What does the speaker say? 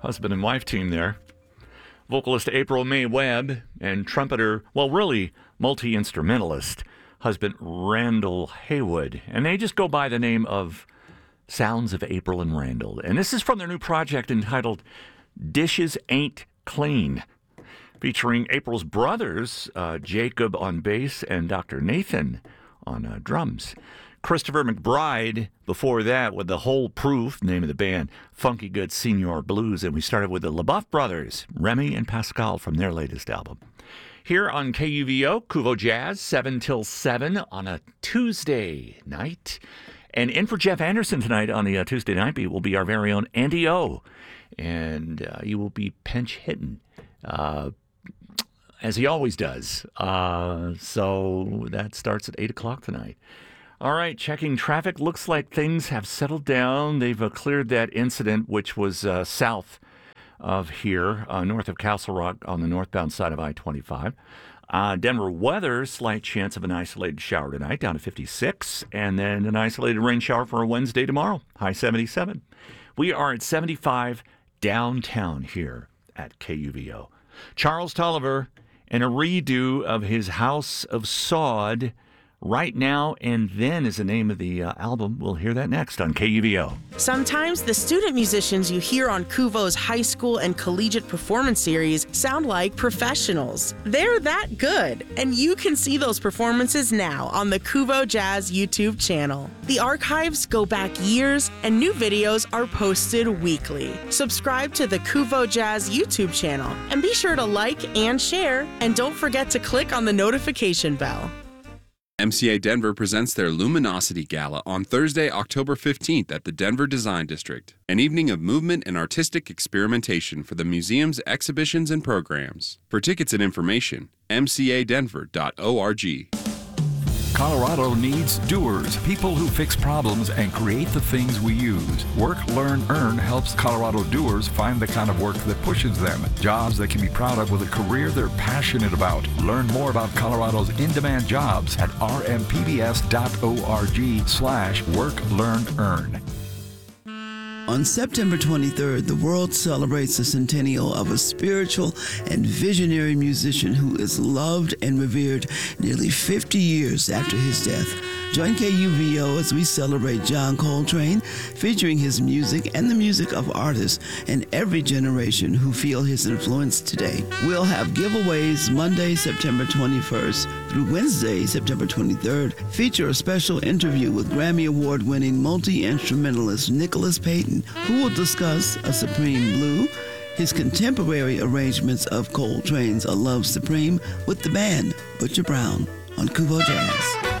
husband and wife team there. Vocalist April May Webb and trumpeter, well, really multi-instrumentalist, husband Randall Haywood. And they just go by the name of Sounds of April and Randall. And this is from their new project entitled Dishes Ain't Clean, featuring April's brothers, Jacob on bass and Dr. Nathan on drums. Christopher McBride before that with The Whole Proof, name of the band, Funky Good Senior Blues. And we started with the LaBeouf brothers, Remy and Pascal, from their latest album. Here on KUVO, Kuvo Jazz, 7 till 7 on a Tuesday night. And in for Jeff Anderson tonight on the Tuesday night beat will be our very own Andy O. And he will be pinch hitting, as he always does. So that starts at 8 o'clock tonight. All right, checking traffic. Looks like things have settled down. They've cleared that incident, which was south of here, north of Castle Rock on the northbound side of I-25. Denver weather, slight chance of an isolated shower tonight, down to 56. And then an isolated rain shower for a Wednesday tomorrow, high 77. We are at 75 downtown here at KUVO. Charles Tolliver and a redo of his House of Sod, Right Now and Then is the name of the album. We'll hear that next on KUVO. Sometimes the student musicians you hear on Kuvo's high school and collegiate performance series sound like professionals. They're that good, and you can see those performances now on the Kuvo Jazz YouTube channel. The archives go back years, and new videos are posted weekly. Subscribe to the Kuvo Jazz YouTube channel, and be sure to like and share, and don't forget to click on the notification bell. MCA Denver presents their Luminosity Gala on Thursday, October 15th at the Denver Design District, an evening of movement and artistic experimentation for the museum's exhibitions and programs. For tickets and information, mcadenver.org. Colorado needs doers, people who fix problems and create the things we use. Work, Learn, Earn helps Colorado doers find the kind of work that pushes them. Jobs they can be proud of with a career they're passionate about. Learn more about Colorado's in-demand jobs at rmpbs.org/Work, Learn, Earn. On September 23rd, the world celebrates the centennial of a spiritual and visionary musician who is loved and revered nearly 50 years after his death. Join KUVO as we celebrate John Coltrane, featuring his music and the music of artists in every generation who feel his influence today. We'll have giveaways Monday, September 21st through Wednesday, September 23rd. Feature a special interview with Grammy Award-winning multi-instrumentalist Nicholas Payton, who will discuss A Supreme Blue, his contemporary arrangements of Coltrane's A Love Supreme with the band Butcher Brown on Kuvo Jazz.